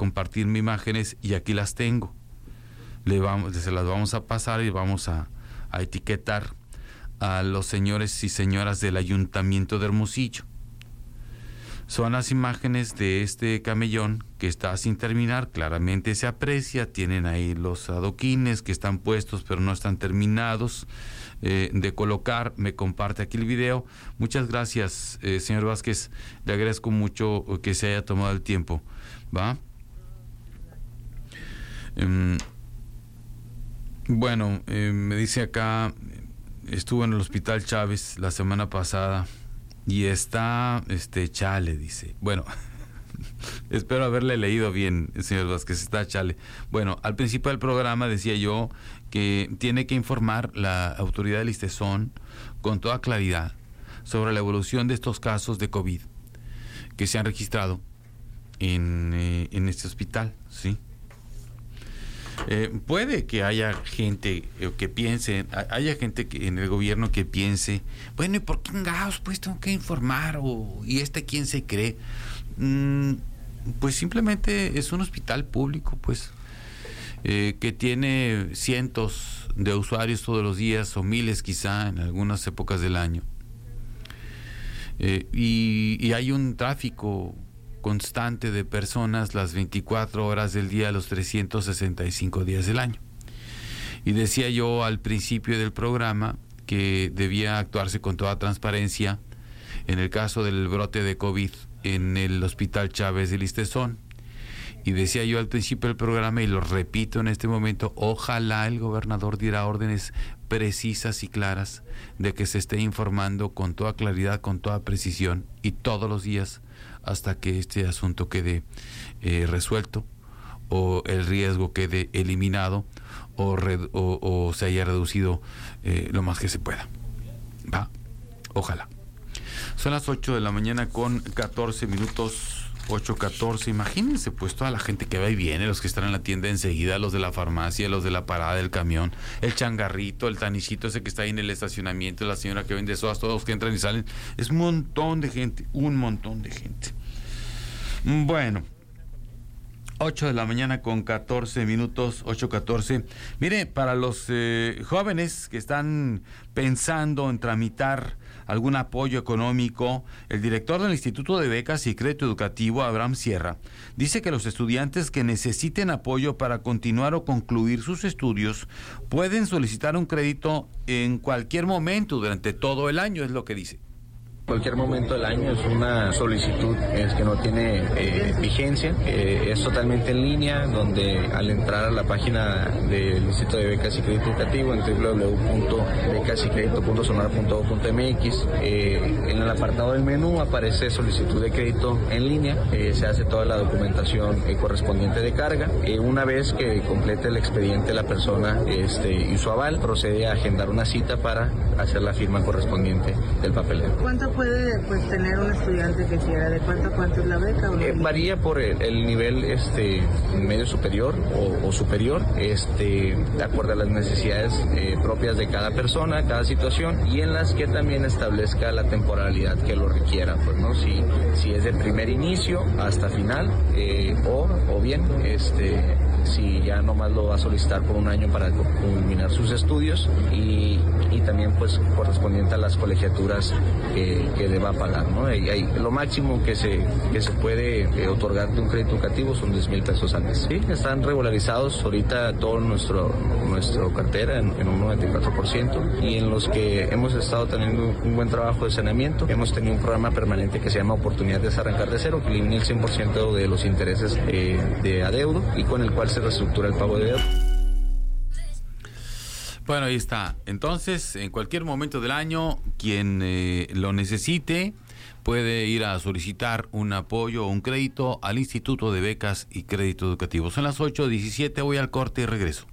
compartirme imágenes y aquí las tengo. Se las vamos a pasar y vamos a etiquetar a los señores y señoras del Ayuntamiento de Hermosillo. Son las imágenes de este camellón que está sin terminar, claramente se aprecia, tienen ahí los adoquines que están puestos pero no están terminados de colocar. Me comparte aquí el video. Muchas gracias, señor Vázquez, le agradezco mucho que se haya tomado el tiempo, ¿va? Bueno, me dice acá, estuvo en el Hospital Chávez la semana pasada y está, chale, dice. Bueno, espero haberle leído bien, señor Vázquez, está chale. Bueno, al principio del programa decía yo que tiene que informar la autoridad del ISTESON con toda claridad sobre la evolución de estos casos de COVID que se han registrado en este hospital, ¿sí? Puede que haya gente que piense, haya gente en el gobierno que piense, bueno, ¿y por qué chingados pues tengo que informar? ¿Y quién se cree? Pues simplemente es un hospital público, pues, que tiene cientos de usuarios todos los días, o miles quizá en algunas épocas del año. Y hay un tráfico constante de personas las 24 horas del día, los 365 días del año. Y decía yo al principio del programa que debía actuarse con toda transparencia en el caso del brote de COVID en el Hospital Chávez del ISTESON. Y decía yo al principio del programa, y lo repito en este momento, ojalá el gobernador diera órdenes precisas y claras de que se esté informando con toda claridad, con toda precisión y todos los días hasta que este asunto quede resuelto, o el riesgo quede eliminado, o se haya reducido lo más que se pueda. Va, ojalá. Son las 8 de la mañana con 14 minutos. 8:14, imagínense pues toda la gente que va y viene, los que están en la tienda enseguida, los de la farmacia, los de la parada del camión, el changarrito, el tanichito ese que está ahí en el estacionamiento, la señora que vende sodas, todos los que entran y salen, es un montón de gente. Bueno, 8 de la mañana con 14 minutos, 8:14. Mire, para los jóvenes que están pensando en tramitar algún apoyo económico, el director del Instituto de Becas y Crédito Educativo, Abraham Sierra, dice que los estudiantes que necesiten apoyo para continuar o concluir sus estudios pueden solicitar un crédito en cualquier momento durante todo el año, es lo que dice. Cualquier momento del año, es una solicitud que no tiene vigencia, es totalmente en línea, donde al entrar a la página del Instituto de Becas y Crédito Educativo en www.becasycredito.sonar.gov.mx, en el apartado del menú aparece solicitud de crédito en línea, se hace toda la documentación correspondiente de carga, una vez que complete el expediente la persona y su aval, procede a agendar una cita para hacer la firma correspondiente del papeleo. ¿Cuánto puede tener un estudiante que quiera? ¿De cuánto a cuánto es la beca? Varía por el nivel medio superior o superior, de acuerdo a las necesidades propias de cada persona, cada situación, y en las que también establezca la temporalidad que lo requiera, pues, ¿no? Si es de primer inicio hasta final, o bien si ya nomás lo va a solicitar por un año para culminar sus estudios, y también pues correspondiente a las colegiaturas que deba pagar, ¿no? Y lo máximo que se puede otorgar de un crédito educativo son 10,000 pesos al mes. Sí, están regularizados ahorita todo nuestro cartera en un 94%, y en los que hemos estado teniendo un buen trabajo de saneamiento. Hemos tenido un programa permanente que se llama Oportunidades de Arrancar de Cero, que elimina el 100% de los intereses de adeudo, y con el cual se reestructura el pago de deuda. Bueno, ahí está. Entonces, en cualquier momento del año, quien lo necesite puede ir a solicitar un apoyo o un crédito al Instituto de Becas y Crédito Educativo. Son las 8:17, voy al corte y regreso.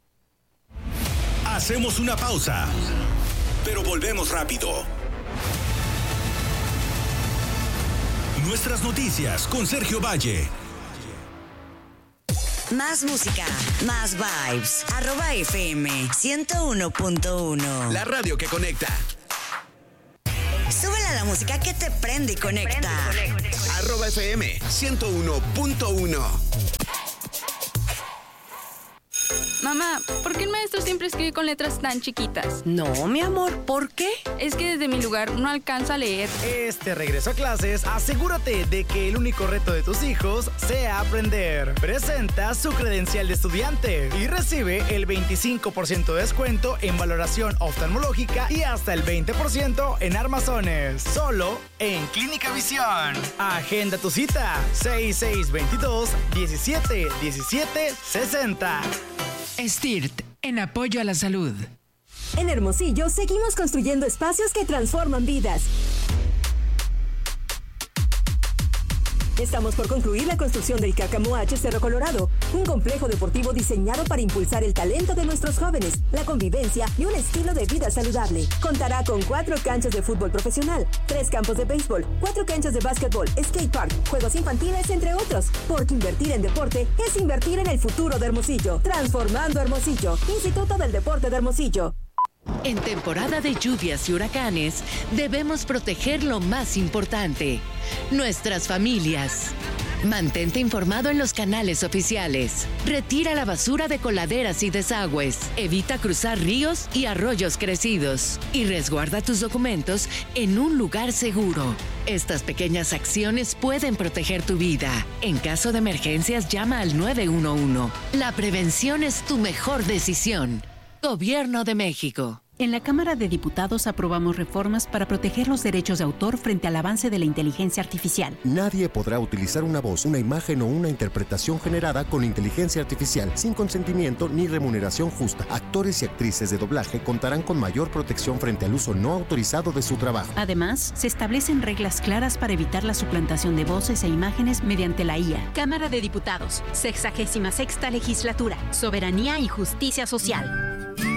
Hacemos una pausa, pero volvemos rápido. Nuestras noticias con Sergio Valle. Más música, más vibes. @FM 101.1. La radio que conecta. Súbele a la música que te prende y conecta. @FM 101.1. Mamá, ¿por qué el maestro siempre escribe con letras tan chiquitas? No, mi amor, ¿por qué? Es que desde mi lugar no alcanzo a leer. Este regreso a clases, asegúrate de que el único reto de tus hijos sea aprender. Presenta su credencial de estudiante y recibe el 25% de descuento en valoración oftalmológica y hasta el 20% en armazones. Solo en Clínica Visión. Agenda tu cita 6622-171760. STIRT, en apoyo a la salud. En Hermosillo seguimos construyendo espacios que transforman vidas. Estamos por concluir la construcción del Cácamo H Cerro Colorado, un complejo deportivo diseñado para impulsar el talento de nuestros jóvenes, la convivencia y un estilo de vida saludable. Contará con 4 canchas de fútbol profesional, 3 campos de béisbol, 4 canchas de básquetbol, skate park, juegos infantiles, entre otros. Porque invertir en deporte es invertir en el futuro de Hermosillo. Transformando Hermosillo. Instituto del Deporte de Hermosillo. En temporada de lluvias y huracanes, debemos proteger lo más importante, nuestras familias. Mantente informado en los canales oficiales. Retira la basura de coladeras y desagües. Evita cruzar ríos y arroyos crecidos. Y resguarda tus documentos en un lugar seguro. Estas pequeñas acciones pueden proteger tu vida. En caso de emergencias, llama al 911. La prevención es tu mejor decisión. Gobierno de México. En la Cámara de Diputados aprobamos reformas para proteger los derechos de autor frente al avance de la inteligencia artificial. Nadie podrá utilizar una voz, una imagen o una interpretación generada con inteligencia artificial sin consentimiento ni remuneración justa. Actores y actrices de doblaje contarán con mayor protección frente al uso no autorizado de su trabajo. Además, se establecen reglas claras para evitar la suplantación de voces e imágenes mediante la IA. Cámara de Diputados, 66ª Legislatura, Soberanía y Justicia Social.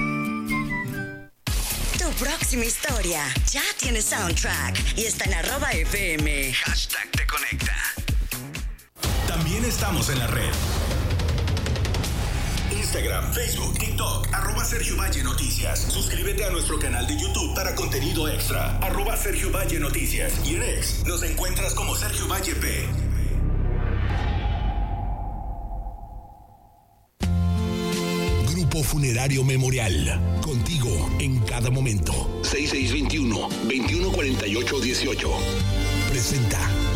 Tu próxima historia ya tiene soundtrack y está en @FM. #te conecta. También estamos en la red. Instagram, Facebook, TikTok, @Sergio Valle Noticias. Suscríbete a nuestro canal de YouTube para contenido extra. @Sergio Valle Noticias. Y en X nos encuentras como Sergio Valle P. Grupo Funerario Memorial. Contigo en cada momento. 6621-214818. Presenta.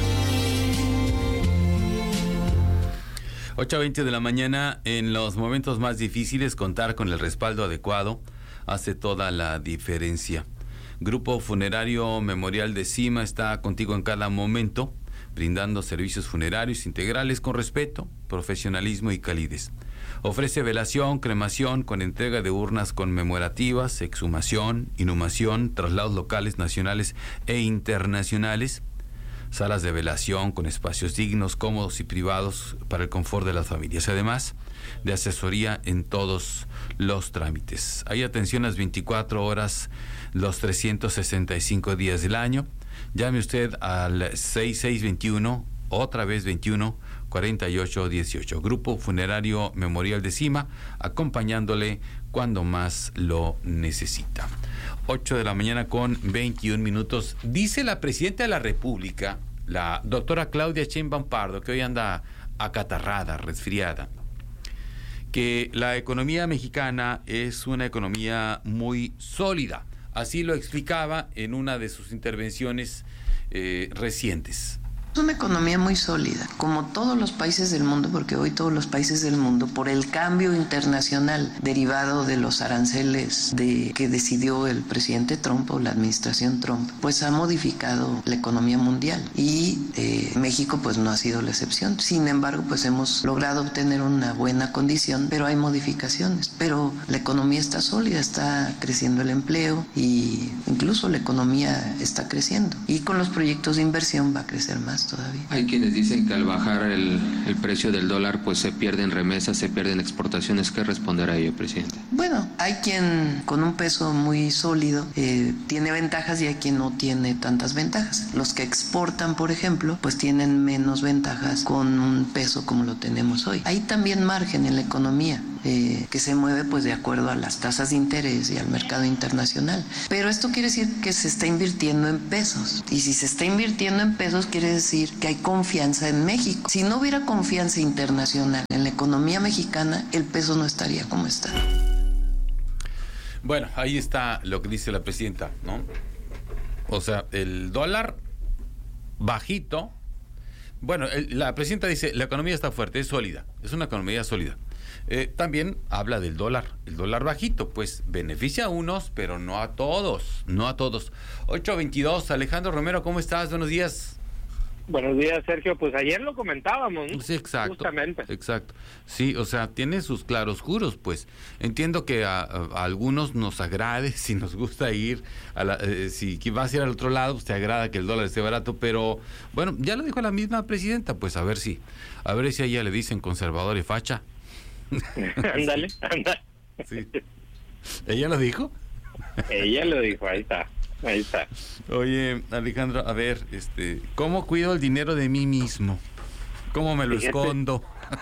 8:20 de la mañana. En los momentos más difíciles, contar con el respaldo adecuado hace toda la diferencia. Grupo Funerario Memorial de Cima está contigo en cada momento, brindando servicios funerarios integrales con respeto, profesionalismo y calidez. Ofrece velación, cremación con entrega de urnas conmemorativas, exhumación, inhumación, traslados locales, nacionales e internacionales, salas de velación con espacios dignos, cómodos y privados para el confort de las familias, además de asesoría en todos los trámites. Hay atención las 24 horas, los 365 días del año. Llame usted al 6621, otra vez 21 4818. Grupo Funerario Memorial de Cima, acompañándole cuando más lo necesita. 8 de la mañana con 21 minutos. Dice la presidenta de la República, la doctora Claudia Sheinbaum Pardo, que hoy anda acatarrada, resfriada, que la economía mexicana es una economía muy sólida. Así lo explicaba en una de sus intervenciones recientes. Es una economía muy sólida, como todos los países del mundo, porque hoy todos los países del mundo, por el cambio internacional derivado de los aranceles que decidió el presidente Trump o la administración Trump, pues ha modificado la economía mundial y México pues no ha sido la excepción. Sin embargo, pues hemos logrado obtener una buena condición, pero hay modificaciones. Pero la economía está sólida, está creciendo el empleo y incluso la economía está creciendo. Y con los proyectos de inversión va a crecer más todavía. Hay quienes dicen que al bajar el precio del dólar pues se pierden remesas, se pierden exportaciones. ¿Qué responder a ello, presidente? Bueno, hay quien con un peso muy sólido tiene ventajas y hay quien no tiene tantas ventajas. Los que exportan, por ejemplo, pues tienen menos ventajas con un peso como lo tenemos hoy. Hay también margen en la economía. que se mueve pues de acuerdo a las tasas de interés y al mercado internacional. Pero esto quiere decir que se está invirtiendo en pesos. Y si se está invirtiendo en pesos, quiere decir que hay confianza en México. Si no hubiera confianza internacional en la economía mexicana, el peso no estaría como está. Bueno, ahí está lo que dice la presidenta, ¿no? O sea, el dólar bajito. Bueno, la presidenta dice, la economía está fuerte, es sólida, es una economía sólida. También habla del dólar, el dólar bajito, pues beneficia a unos, pero no a todos, 8:22, Alejandro Romero, ¿cómo estás? Buenos días. Buenos días, Sergio. Pues ayer lo comentábamos, ¿no? Sí, exacto. Justamente. Exacto. Sí, o sea, tiene sus claroscuros, pues. Entiendo que a algunos nos agrade, si nos gusta ir, si vas a ir al otro lado, pues te agrada que el dólar esté barato, pero bueno, ya lo dijo la misma presidenta, pues a ver si a ella le dicen conservador y facha. Ándale. Sí. ¿Ella lo dijo? Ella lo dijo, ahí está. Oye, Alejandro, a ver, ¿cómo cuido el dinero de mí mismo? ¿Cómo me lo escondo?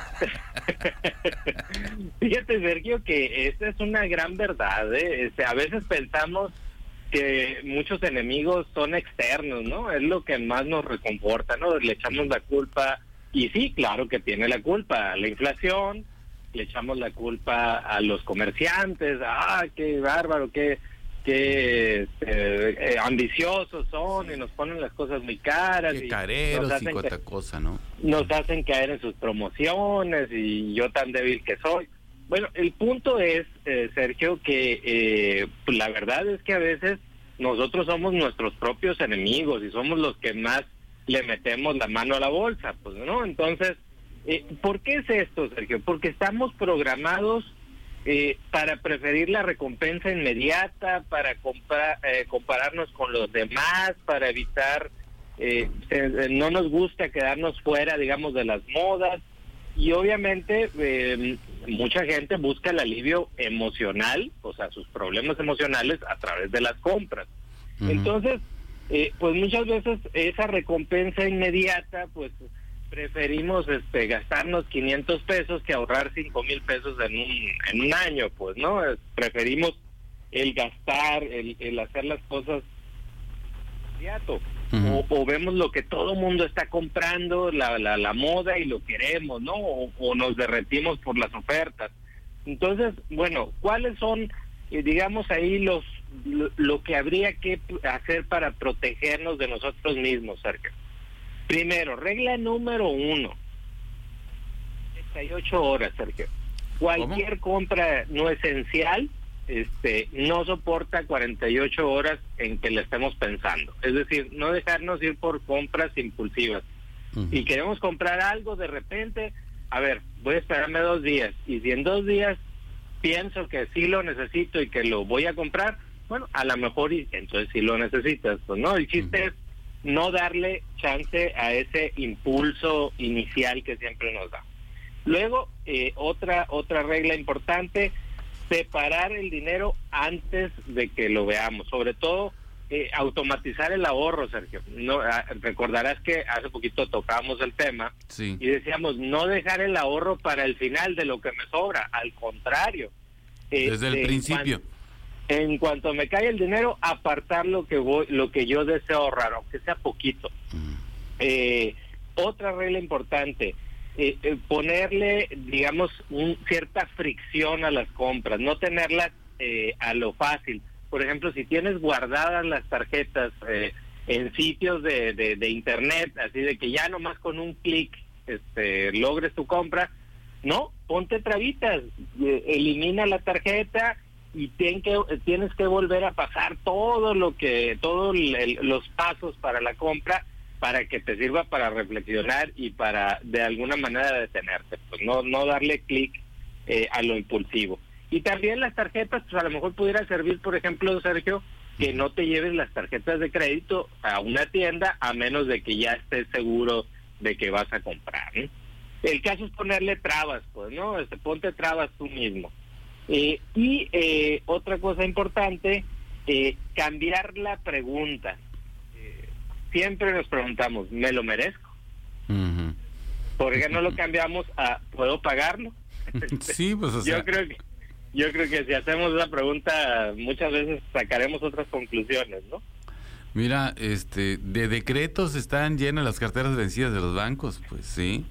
Fíjate, Sergio, que esta es una gran verdad, ¿eh? A veces pensamos que muchos enemigos son externos, ¿no? Es lo que más nos reconforta, ¿no? Le echamos la culpa, y sí, claro que tiene la culpa, a la inflación, le echamos la culpa a los comerciantes, qué bárbaro, qué ambiciosos son y nos ponen las cosas muy caras. Qué careros y cuánta cosa, ¿no? Nos hacen caer en sus promociones y yo tan débil que soy. Bueno, el punto es, Sergio, que la verdad es que a veces nosotros somos nuestros propios enemigos y somos los que más le metemos la mano a la bolsa, pues, ¿no? Entonces, ¿por qué es esto, Sergio? Porque estamos programados para preferir la recompensa inmediata, para compararnos con los demás, para evitar, no nos gusta quedarnos fuera, digamos, de las modas, y obviamente mucha gente busca el alivio emocional, o sea, sus problemas emocionales a través de las compras. Uh-huh. Entonces, pues muchas veces esa recompensa inmediata, pues preferimos gastarnos 500 pesos que ahorrar 5,000 pesos en un año, pues, ¿no? Preferimos el gastar, el hacer las cosas inmediato. Uh-huh. O vemos lo que todo mundo está comprando, la moda, y lo queremos, ¿no? O nos derretimos por las ofertas. Entonces, bueno, ¿cuáles son, digamos, ahí lo que habría que hacer para protegernos de nosotros mismos, Sergio? Primero, regla número 1, 38 horas, Sergio. Cualquier compra no esencial no soporta 48 horas en que le estemos pensando. Es decir, no dejarnos ir por compras impulsivas. Uh-huh. Si queremos comprar algo de repente, a ver, voy a esperarme 2 días, y si en 2 días pienso que sí lo necesito y que lo voy a comprar, bueno, a lo mejor entonces sí lo necesitas, pues, ¿no? El chiste es no darle chance a ese impulso inicial que siempre nos da. Luego, otra regla importante, separar el dinero antes de que lo veamos, sobre todo automatizar el ahorro, Sergio. No, recordarás que hace poquito tocábamos el tema, sí, y decíamos no dejar el ahorro para el final de lo que me sobra, al contrario. Desde el principio. En cuanto me cae el dinero, apartar lo que yo deseo ahorrar, aunque sea poquito. Otra regla importante, ponerle, digamos, cierta fricción a las compras, no tenerlas a lo fácil. Por ejemplo, si tienes guardadas las tarjetas en sitios de internet, así de que ya nomás con un clic logres tu compra, no, ponte trabitas, elimina la tarjeta y tienes que volver a pasar todos los pasos para la compra, para que te sirva para reflexionar y para de alguna manera detenerte, pues no darle clic a lo impulsivo. Y también las tarjetas, pues a lo mejor pudiera servir, por ejemplo, Sergio, que no te lleves las tarjetas de crédito a una tienda a menos de que ya estés seguro de que vas a comprar, ¿no? El caso es ponerle trabas, pues, ¿no? Ponte trabas tú mismo. Y otra cosa importante, cambiar la pregunta. Siempre nos preguntamos, ¿me lo merezco? Uh-huh. ¿Por qué no lo cambiamos a ¿puedo pagarlo? Sí, pues o sea... Yo creo que si hacemos esa pregunta, muchas veces sacaremos otras conclusiones, ¿no? Mira, de decretos están llenas las carteras vencidas de los bancos, pues sí.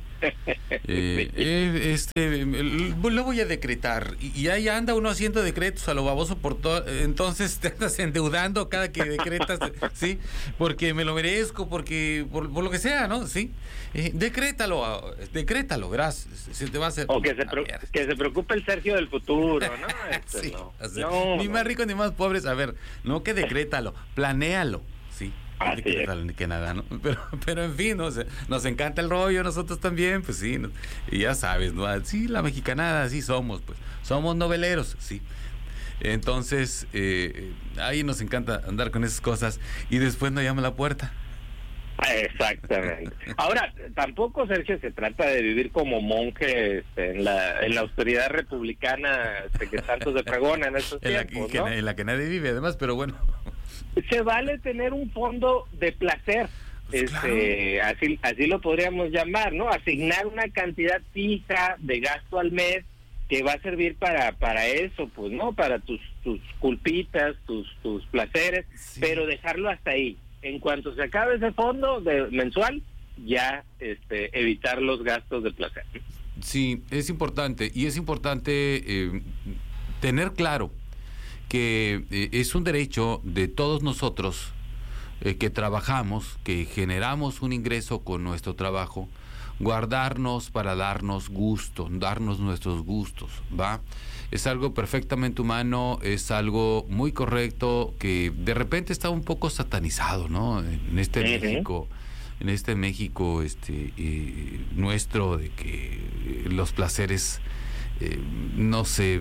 Lo voy a decretar y ahí anda uno haciendo decretos a lo baboso por todo, entonces te andas endeudando cada que decretas, sí, porque me lo merezco, porque por lo que sea, ¿no? Sí, decrétalo, gracias, se te va a hacer. O que se preocupe el Sergio del futuro, ¿no? Sí, no. O sea, ni más ricos ni más pobres, a ver, no que decrétalo, planéalo, sí. Que nada, ¿no? Pero en fin, ¿no? O sea, nos encanta el rollo, nosotros también, pues sí, ¿no? Y ya sabes, ¿no? Sí, la mexicanada, así somos, pues, somos noveleros, sí. Entonces, ahí nos encanta andar con esas cosas y después nos llama a la puerta. Exactamente. Ahora, tampoco, Sergio, se trata de vivir como monje en la austeridad republicana que tanto se pregona en estos tiempos, ¿no? En la que nadie vive, además, pero bueno. Se vale tener un fondo de placer, pues claro. Así lo podríamos llamar, ¿no? Asignar una cantidad fija de gasto al mes que va a servir para eso, pues, ¿no? Para tus culpitas, tus placeres, sí. Pero dejarlo hasta ahí. En cuanto se acabe ese fondo mensual, ya evitar los gastos de placer. Sí, es importante, y es importante tener claro que es un derecho de todos nosotros que trabajamos, que generamos un ingreso con nuestro trabajo, guardarnos para darnos gusto, darnos nuestros gustos, ¿va? Es algo perfectamente humano, es algo muy correcto, que de repente está un poco satanizado, ¿no? En este México, nuestro, de que los placeres... no sé,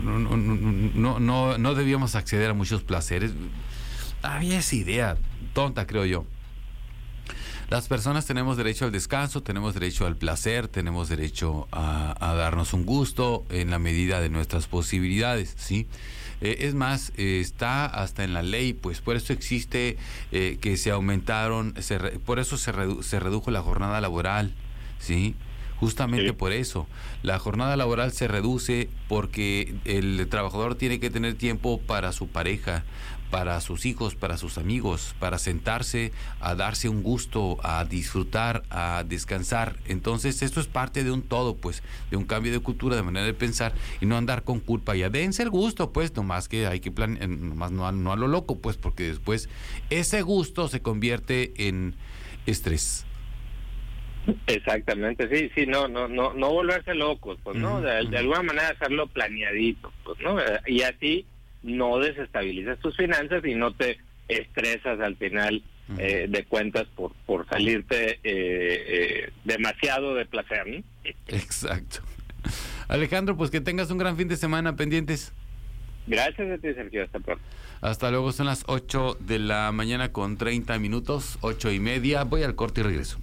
no debíamos acceder a muchos placeres. Había esa idea tonta, creo yo. Las personas tenemos derecho al descanso, tenemos derecho al placer, tenemos derecho a darnos un gusto en la medida de nuestras posibilidades, ¿sí? Es más, está hasta en la ley, pues por eso existe que se aumentaron, por eso se redujo la jornada laboral, ¿sí? Justamente por eso, la jornada laboral se reduce porque el trabajador tiene que tener tiempo para su pareja, para sus hijos, para sus amigos, para sentarse, a darse un gusto, a disfrutar, a descansar. Entonces esto es parte de un todo, pues, de un cambio de cultura, de manera de pensar y no andar con culpa. Ya dense el gusto, pues, nomás que hay que planear, nomás no a lo loco, pues, porque después ese gusto se convierte en estrés. Exactamente, sí, no volverse locos, pues, ¿no? De alguna manera hacerlo planeadito, pues, ¿no? Y así no desestabilizas tus finanzas y no te estresas al final de cuentas por salirte demasiado de placer, ¿no? Exacto. Alejandro, pues que tengas un gran fin de semana, pendientes. Gracias a ti, Sergio, hasta pronto. Hasta luego, son las 8 de la mañana con 30 minutos, 8:30, voy al corte y regreso.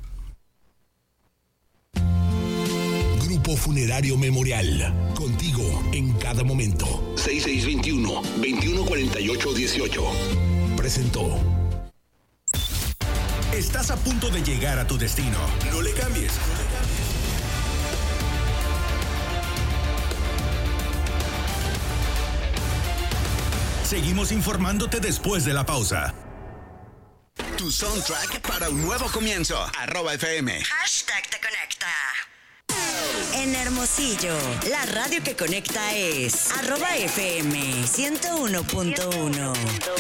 Grupo Funerario Memorial, contigo en cada momento. 6621-2148-18. Presentó. Estás a punto de llegar a tu destino. No le cambies. Seguimos informándote después de la pausa. Tu soundtrack para un nuevo comienzo. @FM. #te conecta. En Hermosillo, la radio que conecta es @FM 101.1.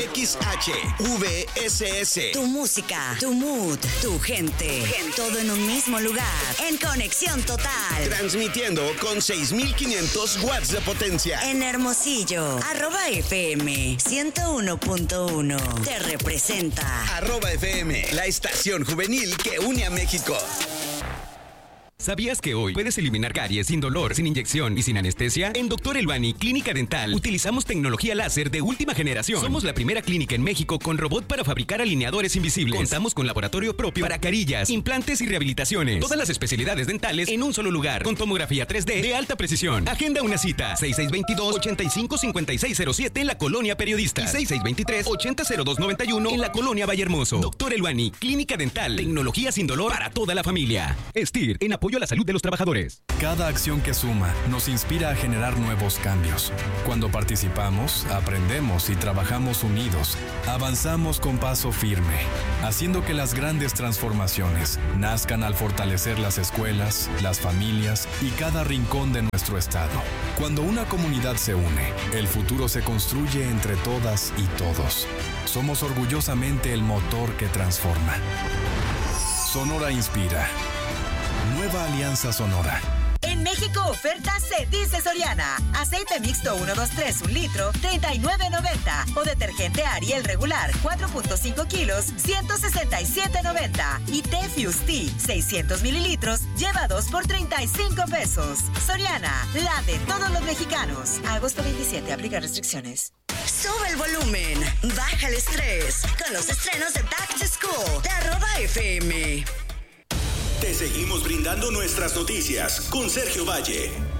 XHVSS. Tu música, tu mood, tu gente. Todo en un mismo lugar. En conexión total. Transmitiendo con 6,500 watts de potencia. En Hermosillo, @FM 101.1. Te representa. @FM, la estación juvenil que une a México. ¿Sabías que hoy puedes eliminar caries sin dolor, sin inyección y sin anestesia? En Dr. Elbani Clínica Dental utilizamos tecnología láser de última generación. Somos la primera clínica en México con robot para fabricar alineadores invisibles. Contamos con laboratorio propio para carillas, implantes y rehabilitaciones. Todas las especialidades dentales en un solo lugar, con tomografía 3D de alta precisión. Agenda una cita, 6622-855607 en la Colonia Periodista y 6623-800291 en la Colonia Vallehermoso. Dr. Elbani Clínica Dental, tecnología sin dolor para toda la familia. Estir, en apoyo apoyo a la salud de los trabajadores. Cada acción que suma nos inspira a generar nuevos cambios. Cuando participamos, aprendemos y trabajamos unidos, avanzamos con paso firme, haciendo que las grandes transformaciones nazcan al fortalecer las escuelas, las familias y cada rincón de nuestro estado. Cuando una comunidad se une, el futuro se construye entre todas y todos. Somos orgullosamente el motor que transforma. Sonora inspira. Nueva Alianza Sonora. En México, oferta se dice Soriana. Aceite mixto 123 1 litro, $39.90. O detergente Ariel regular, 4.5 kilos, $167.90. Y té Fusti, 600 mililitros, lleva 2 por $35. Soriana, la de todos los mexicanos. Agosto 27, aplica restricciones. Sube el volumen, baja el estrés con los estrenos de Back to School de @FM. Te seguimos brindando nuestras noticias con Sergio Valle.